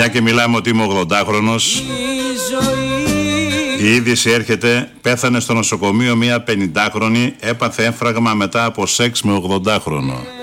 Μια και μιλάμε ότι είμαι 80χρονος, η είδηση έρχεται: πέθανε στο νοσοκομείο μια 50χρονη, έπαθε έμφραγμα μετά από σεξ με 80χρονο.